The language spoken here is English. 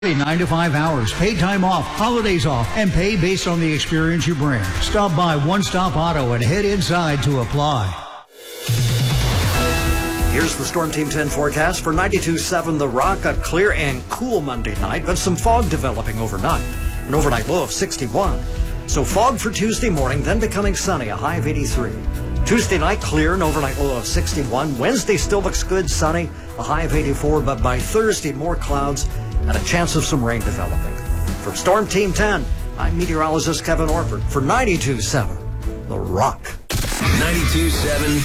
9 to 5 hours, paid time off, holidays off, and pay based on the experience you bring. Stop by One Stop Auto and head inside to apply. Here's the Storm Team 10 forecast for 92.7 The Rock. A clear and cool Monday night, but some fog developing overnight. An overnight low of 61. So fog for Tuesday morning, then becoming sunny, a high of 83. Tuesday night, clear, an overnight low of 61. Wednesday still looks good, sunny, a high of 84. But by Thursday, more clouds and a chance of some rain developing. From Storm Team 10, I'm meteorologist Kevin Orford for 92.7 The Rock. 92.7